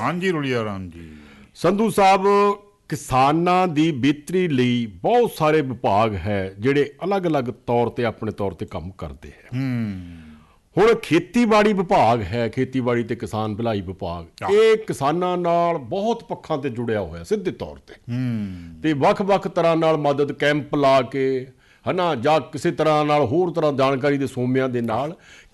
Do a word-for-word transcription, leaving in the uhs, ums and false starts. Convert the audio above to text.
ਹਾਂਜੀ ਰੁਲੀਆ ਰਾਮ ਜੀ। ਸੰਧੂ ਸਾਹਿਬ, ਕਿਸਾਨਾਂ ਦੀ ਬਿਹਤਰੀ ਲਈ ਬਹੁਤ ਸਾਰੇ ਵਿਭਾਗ ਹੈ ਜਿਹੜੇ ਅਲੱਗ-ਅਲੱਗ ਤੌਰ 'ਤੇ ਆਪਣੇ ਤੌਰ 'ਤੇ ਕੰਮ ਕਰਦੇ ਹੈ। ਹੁਣ ਖੇਤੀਬਾੜੀ ਵਿਭਾਗ ਹੈ, ਖੇਤੀਬਾੜੀ ਤੇ ਕਿਸਾਨ ਭਲਾਈ ਵਿਭਾਗ, ਇਹ ਕਿਸਾਨਾਂ ਨਾਲ ਬਹੁਤ ਪੱਖਾਂ ਤੇ ਜੁੜਿਆ ਹੋਇਆ ਸਿੱਧੇ ਤੌਰ ਤੇ ਤੇ ਵੱਖ-ਵੱਖ ਤਰ੍ਹਾਂ ਨਾਲ ਮਦਦ ਕੈਂਪ ਲਾ ਕੇ, ਹੈ ਨਾ, ਜਾਂ ਕਿਸੇ ਤਰ੍ਹਾਂ ਨਾਲ ਹੋਰ ਤਰ੍ਹਾਂ ਜਾਣਕਾਰੀ ਦੇ ਸੋਮਿਆਂ ਦੇ ਨਾਲ